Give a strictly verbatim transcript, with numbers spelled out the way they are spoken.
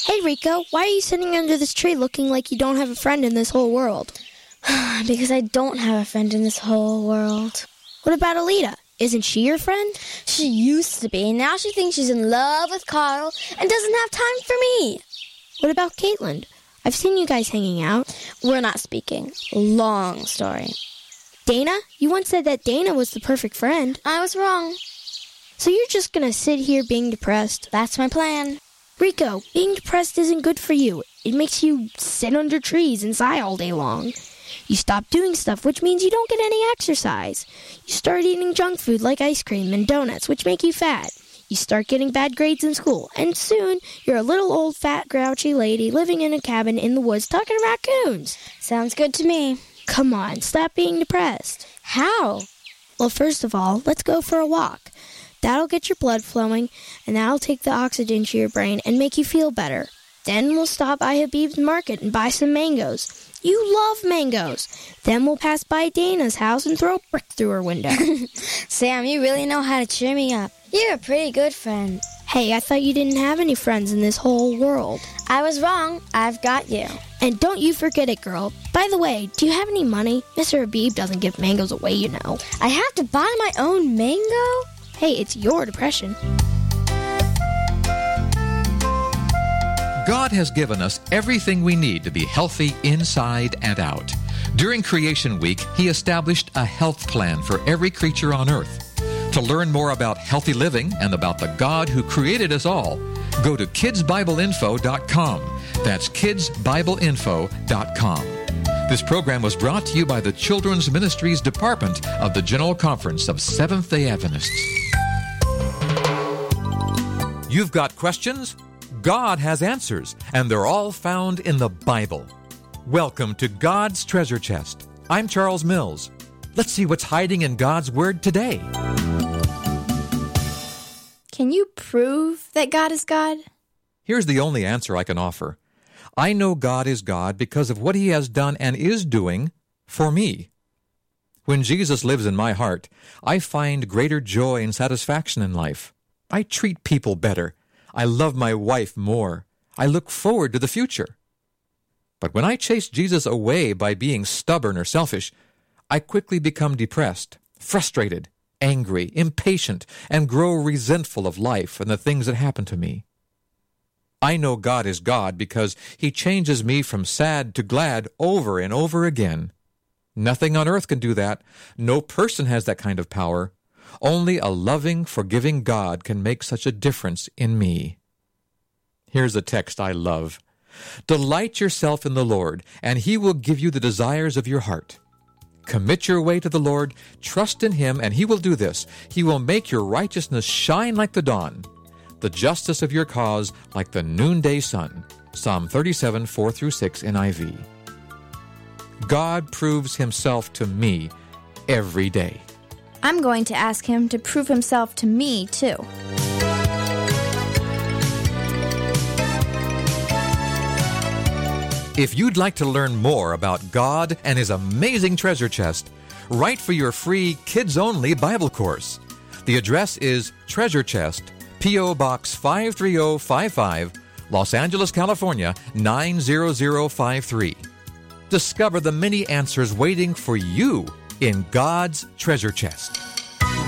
Hey, Rico, why are you sitting under this tree looking like you don't have a friend in this whole world? Because I don't have a friend in this whole world. What about Alita? Isn't she your friend? She used to be. Now she thinks she's in love with Carl and doesn't have time for me. What about Caitlin? I've seen you guys hanging out. We're not speaking. Long story. Dana? You once said that Dana was the perfect friend. I was wrong. So you're just gonna sit here being depressed? That's my plan. Rico, being depressed isn't good for you. It makes you sit under trees and sigh all day long. You stop doing stuff, which means you don't get any exercise. You start eating junk food like ice cream and donuts, which make you fat. You start getting bad grades in school, and soon you're a little old fat grouchy lady living in a cabin in the woods talking to raccoons. Sounds good to me. Come on, stop being depressed. How? Well, first of all, let's go for a walk. That'll get your blood flowing, and that'll take the oxygen to your brain and make you feel better. Then we'll stop by Habib's Market and buy some mangoes. You love mangoes. Then we'll pass by Dana's house and throw a brick through her window. Sam, you really know how to cheer me up. You're a pretty good friend. Hey, I thought you didn't have any friends in this whole world. I was wrong. I've got you. And don't you forget it, girl. By the way, do you have any money? Mister Habib doesn't give mangoes away, you know. I have to buy my own mango? Hey, it's your depression. God has given us everything we need to be healthy inside and out. During Creation Week, He established a health plan for every creature on earth. To learn more about healthy living and about the God who created us all, go to kids bible info dot com. That's kids bible info dot com. This program was brought to you by the Children's Ministries Department of the General Conference of Seventh-day Adventists. You've got questions? God has answers, and they're all found in the Bible. Welcome to God's Treasure Chest. I'm Charles Mills. Let's see what's hiding in God's Word today. Can you prove that God is God? Here's the only answer I can offer. I know God is God because of what He has done and is doing for me. When Jesus lives in my heart, I find greater joy and satisfaction in life. I treat people better. I love my wife more. I look forward to the future. But when I chase Jesus away by being stubborn or selfish, I quickly become depressed, frustrated, angry, impatient, and grow resentful of life and the things that happen to me. I know God is God because He changes me from sad to glad over and over again. Nothing on earth can do that. No person has that kind of power. Only a loving, forgiving God can make such a difference in me. Here's a text I love. Delight yourself in the Lord, and He will give you the desires of your heart. Commit your way to the Lord, trust in Him, and He will do this. He will make your righteousness shine like the dawn, the justice of your cause like the noonday sun. Psalm thirty-seven, four through six, N I V. God proves Himself to me every day. I'm going to ask Him to prove Himself to me, too. If you'd like to learn more about God and His amazing treasure chest, write for your free kids-only Bible course. The address is Treasure Chest, P O. Box five three zero five five, Los Angeles, California, nine zero zero five three. Discover the many answers waiting for you in God's treasure chest.